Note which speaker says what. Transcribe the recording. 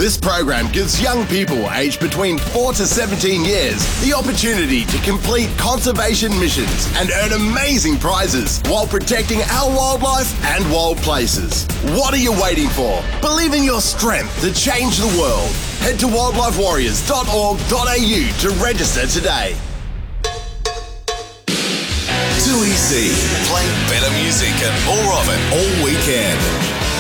Speaker 1: This program gives young people aged between 4 to 17 years the opportunity to complete conservation missions and earn amazing prizes while protecting our wildlife and wild places. What are you waiting for? Believe in your strength to change the world. Head to wildlifewarriors.org.au to register today.
Speaker 2: 2EC. Play better music and more of it all weekend.